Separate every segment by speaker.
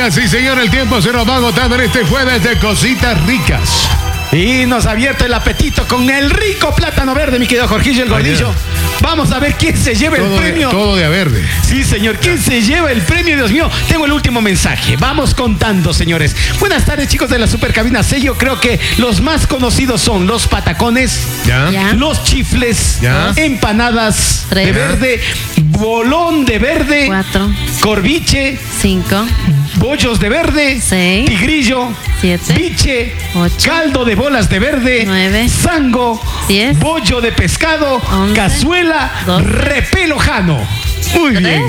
Speaker 1: Oiga, sí señor, el tiempo se nos va agotando en este jueves de cositas ricas.
Speaker 2: Y nos ha abierto el apetito con el rico plátano verde, mi querido Jorgillo el Gordillo. Vamos a ver quién se lleva el premio.
Speaker 1: Todo de a verde.
Speaker 2: Sí, señor. ¿Quién se lleva el premio? Dios mío, tengo el último mensaje. Vamos contando, señores. Buenas tardes, chicos de la Supercabina C. Yo creo que los más conocidos son los patacones,
Speaker 1: Ya.
Speaker 2: los chifles,
Speaker 1: Ya.
Speaker 2: empanadas
Speaker 3: 3,
Speaker 2: de verde, bolón de verde,
Speaker 3: 4,
Speaker 2: corviche,
Speaker 3: 5,
Speaker 2: bollos de verde,
Speaker 3: 6,
Speaker 2: tigrillo,
Speaker 3: 7,
Speaker 2: biche,
Speaker 3: 8,
Speaker 2: caldo de bolas de verde,
Speaker 3: 9,
Speaker 2: sango,
Speaker 3: 10,
Speaker 2: bollo de pescado,
Speaker 3: 11,
Speaker 2: cazuela,
Speaker 3: 12,
Speaker 2: repelojano. Muy bien.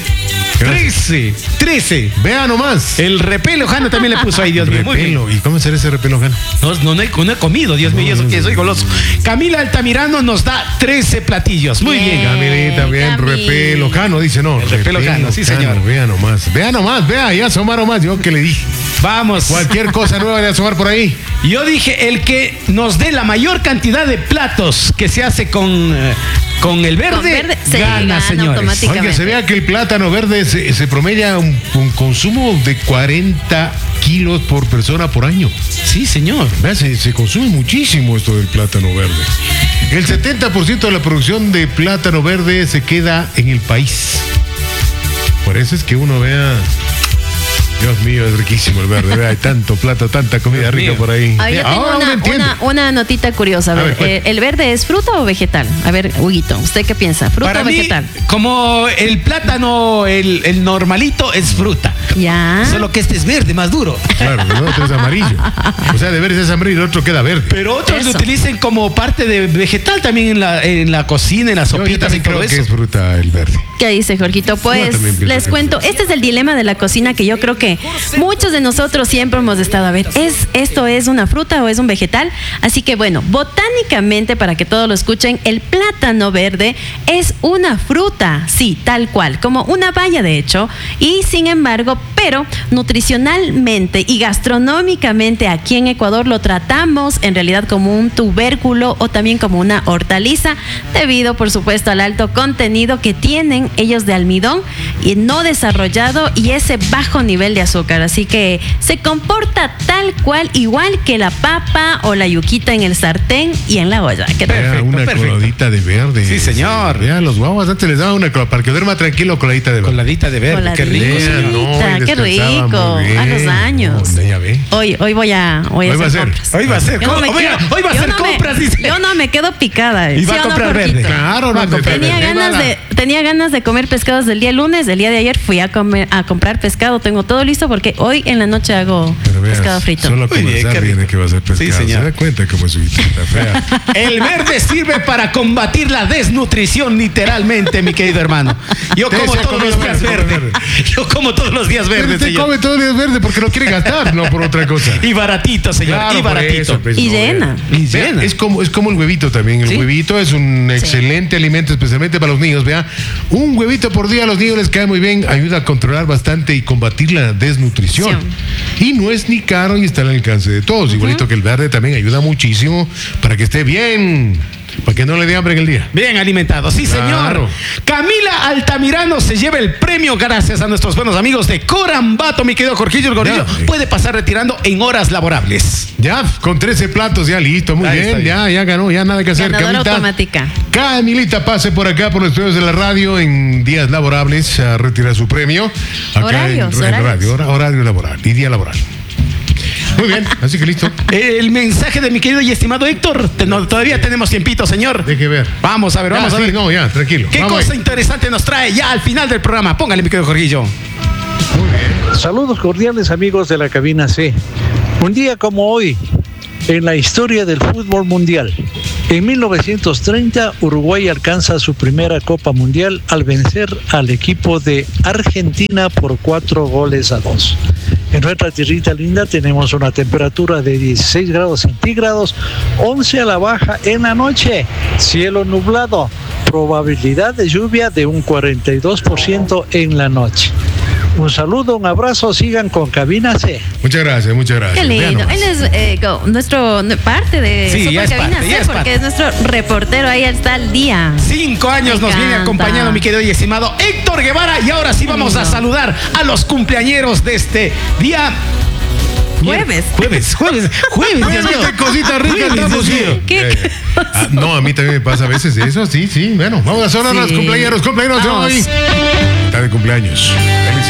Speaker 2: 13.
Speaker 1: Vea nomás.
Speaker 2: El repelojano también le puso ahí, Dios mío. Muy bien.
Speaker 1: Repelo. ¿Y cómo será ese repelojano?
Speaker 2: No he comido, Dios mío, y eso que soy goloso. Camila Altamirano nos da 13 platillos. Muy bien.
Speaker 1: Camilita, bien,
Speaker 3: Cami.
Speaker 1: repelojano, dice no.
Speaker 2: El repelojano, sí, señor.
Speaker 1: Vea nomás, ya asomaron más. Yo que le dije.
Speaker 2: Vamos.
Speaker 1: Cualquier cosa nueva de asomar por ahí.
Speaker 2: Yo dije, el que nos dé la mayor cantidad de platos que se hace con el verde,
Speaker 3: se
Speaker 2: gana, señores.
Speaker 3: automáticamente.
Speaker 1: Oiga, se vea que el plátano verde se promedia un consumo de 40 kilos por persona por año.
Speaker 2: Sí, señor.
Speaker 1: Vea, se consume muchísimo esto del plátano verde. El 70% de la producción de plátano verde se queda en el país. Por eso es que uno vea... Dios mío, es riquísimo el verde. Vea, hay tanto plato, tanta comida
Speaker 2: Dios
Speaker 1: rica
Speaker 2: mío.
Speaker 1: por ahí.
Speaker 3: Ah, yo tengo
Speaker 1: Ahora entiendo.
Speaker 3: una notita curiosa. A ver,
Speaker 1: cuenta.
Speaker 3: ¿el verde es fruta o vegetal? A ver, Huguito, ¿usted qué piensa? ¿Fruta
Speaker 2: Para
Speaker 3: o
Speaker 2: mí,
Speaker 3: vegetal?
Speaker 2: como el plátano, el normalito, es fruta.
Speaker 3: Ya.
Speaker 2: Solo que este es verde, más duro.
Speaker 1: Claro, el otro es amarillo. O sea, de verde es amarillo y el otro queda verde.
Speaker 2: Pero otros lo
Speaker 3: Eso.
Speaker 2: utilicen como parte de vegetal también en la cocina, en las
Speaker 1: Yo
Speaker 2: sopitas y
Speaker 1: también
Speaker 2: todo
Speaker 1: creo que
Speaker 2: eso.
Speaker 1: es fruta el verde.
Speaker 3: ¿Qué dice, Jorgito? Pues
Speaker 1: también pienso
Speaker 3: les
Speaker 1: que
Speaker 3: cuento, este es el dilema de la cocina que yo creo que muchos de nosotros siempre hemos estado a ver. ¿Esto es una fruta o es un vegetal? Así que bueno, botánicamente, para que todos lo escuchen, el plátano verde es una fruta, sí, tal cual, como una baya de hecho, y sin embargo, pero nutricionalmente y gastronómicamente aquí en Ecuador lo tratamos en realidad como un tubérculo o también como una hortaliza, debido por supuesto al alto contenido que tienen ellos de almidón y no desarrollado y ese bajo nivel de azúcar. Así que se comporta tal cual, igual que la papa o la yuquita en el sartén y en la olla. ¿Qué tal?
Speaker 1: Vea,
Speaker 2: Perfecto,
Speaker 1: una
Speaker 2: perfecto.
Speaker 1: coladita de verde.
Speaker 2: Sí, señor.
Speaker 1: Vea, los guaguas antes les daban una para que duerma tranquilo, coladita de verde.
Speaker 2: Coladita de verde, qué rico,
Speaker 3: Coladita.
Speaker 2: señor.
Speaker 1: y
Speaker 3: Qué
Speaker 1: descansaba
Speaker 3: rico,
Speaker 1: muy bien.
Speaker 3: a los años.
Speaker 1: No, ya ve.
Speaker 3: Hoy voy a
Speaker 1: Hoy va a
Speaker 3: hacer
Speaker 1: ser.
Speaker 3: compras.
Speaker 2: Hoy va a ser,
Speaker 3: Yo no me
Speaker 2: oiga,
Speaker 3: quedo-
Speaker 2: hoy va a
Speaker 3: yo
Speaker 2: hacer
Speaker 3: no me-
Speaker 2: compras, dice.
Speaker 3: Yo no me quedo picada.
Speaker 2: Y va
Speaker 3: ¿Sí
Speaker 2: a
Speaker 3: o no,
Speaker 2: comprar
Speaker 3: Jorgito?
Speaker 2: verde.
Speaker 1: Claro, no,
Speaker 3: Tenía ganas de comer pescado desde el día lunes. El día de ayer fui a comprar pescado. Tengo todo listo porque hoy en la noche hago
Speaker 1: Pero veas,
Speaker 3: pescado frito.
Speaker 1: Solo
Speaker 2: Muy bien,
Speaker 1: conversar
Speaker 2: qué rico.
Speaker 1: viene que va a ser pescado.
Speaker 2: Sí, señor.
Speaker 1: ¿Se da cuenta cómo es su guitarra fea?
Speaker 2: El verde sirve para combatir la desnutrición, literalmente, mi querido hermano. Yo
Speaker 1: Usted
Speaker 2: como
Speaker 1: se ha
Speaker 2: todos los
Speaker 1: comido
Speaker 2: días
Speaker 1: verde,
Speaker 2: verde. Yo como todos los días
Speaker 1: Pero
Speaker 2: verde,
Speaker 1: usted
Speaker 2: señor.
Speaker 1: come todo el día verde porque lo quiere gastar, no por otra cosa.
Speaker 2: Y baratito, señor.
Speaker 1: Claro,
Speaker 2: y
Speaker 1: por
Speaker 2: baratito.
Speaker 1: eso, pues,
Speaker 3: Y
Speaker 1: no,
Speaker 3: llena.
Speaker 1: vea.
Speaker 2: Y
Speaker 1: Vea,
Speaker 2: llena.
Speaker 1: es como el huevito también. El
Speaker 2: ¿Sí?
Speaker 1: huevito es un excelente alimento, especialmente para los niños. Vea, un huevito por día a los niños les cae muy bien, ayuda a controlar bastante y combatir la desnutrición. Y no es ni caro y está al alcance de todos. Igualito que el verde también ayuda muchísimo para que esté bien, para que no le dé hambre en el día.
Speaker 2: Bien alimentado, sí,
Speaker 1: Claro.
Speaker 2: señor. Camila Altamirano se lleva el premio gracias a nuestros buenos amigos de Corambato, mi querido Jorgillo el Gordillo.
Speaker 1: Ya.
Speaker 2: Puede pasar retirando en horas laborables.
Speaker 1: Ya, con 13 platos, ya listo, muy
Speaker 2: Ahí está
Speaker 1: bien,
Speaker 2: bien.
Speaker 1: ya ganó, ya nada que hacer.
Speaker 3: Ganadora
Speaker 1: Camilita.
Speaker 3: automática.
Speaker 1: Camilita, pase por acá por los estudios de la radio en días laborables a retirar su premio. Acá
Speaker 3: Horarios,
Speaker 1: en
Speaker 3: horarios.
Speaker 1: radio, horario laboral y día laboral. Muy bien, así que listo.
Speaker 2: El mensaje de mi querido y estimado Héctor. Todavía tenemos tiempito, señor.
Speaker 1: Deje ver.
Speaker 2: Vamos a ver, vamos
Speaker 1: Ya,
Speaker 2: a
Speaker 1: sí,
Speaker 2: ver.
Speaker 1: no, ya, tranquilo.
Speaker 2: ¿Qué
Speaker 1: Vamos
Speaker 2: cosa
Speaker 1: ahí.
Speaker 2: interesante nos trae ya al final del programa? Póngale, mi querido Jorgillo.
Speaker 4: Saludos cordiales amigos de la cabina C. Un día como hoy, en la historia del fútbol mundial, en 1930 Uruguay alcanza su primera Copa Mundial al vencer al equipo de Argentina por 4-2. En nuestra tierrita linda tenemos una temperatura de 16 grados centígrados, 11 a la baja en la noche, cielo nublado, probabilidad de lluvia de un 42% en la noche. Un saludo, un abrazo, sigan con Cabina C.
Speaker 1: Muchas gracias, muchas gracias.
Speaker 3: Qué lindo.
Speaker 1: Vean
Speaker 3: Él es nuestro parte de
Speaker 2: Sí, ya es
Speaker 3: Supercabina
Speaker 2: parte,
Speaker 3: C,
Speaker 2: ya es
Speaker 3: porque
Speaker 2: parte.
Speaker 3: es nuestro reportero, ahí está al día.
Speaker 2: 5 años
Speaker 3: Me
Speaker 2: nos viene
Speaker 3: encanta.
Speaker 2: acompañando mi querido y estimado Héctor Guevara. Y ahora sí vamos a saludar a los cumpleañeros de este día.
Speaker 3: Jueves.
Speaker 2: Jueves, Dios mío.
Speaker 1: qué cosita rica
Speaker 2: Jueves,
Speaker 1: estamos.
Speaker 2: Dios mío.
Speaker 3: ¿Qué?
Speaker 1: No, a mí también me pasa a veces eso, sí. Bueno, vamos a saludar a los
Speaker 3: Sí.
Speaker 1: cumpleaños de
Speaker 3: Vamos.
Speaker 1: hoy. Está de cumpleaños. Felicidades.